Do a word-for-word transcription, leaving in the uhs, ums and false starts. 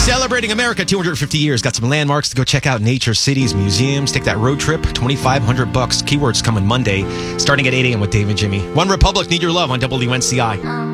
Celebrating America two hundred fifty years. Got some landmarks to go check out, nature, cities, museums. Take that road trip, twenty-five hundred bucks. Keywords coming Monday, starting at eight a.m. with Dave and Jimmy. One Republic, Need Your Love on W N C I.